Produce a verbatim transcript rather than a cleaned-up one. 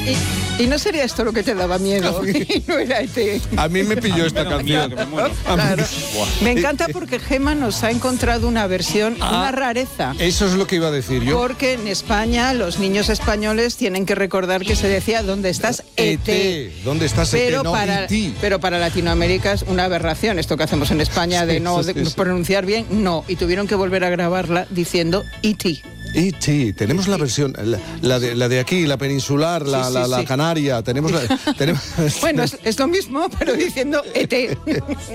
Y, y no sería esto lo que te daba miedo. Y no era E T. A mí me pilló esta canción. Me, claro. Me encanta porque Gemma nos ha encontrado una versión, ah, una rareza. Eso es lo que iba a decir yo. Porque en España los niños españoles tienen que recordar que se decía ¿dónde estás? E T. ¿Dónde estás? Pero E T, no para, E T. pero para Latinoamérica es una aberración esto que hacemos en España de Sí, no sí, de sí. pronunciar bien, no. Y tuvieron que volver a grabarla diciendo E T. E T, tenemos la versión, la, la, de, la de aquí, la peninsular, la, Sí, sí, la, la sí. canaria, tenemos la, tenemos Bueno, es, es lo mismo, pero diciendo E T.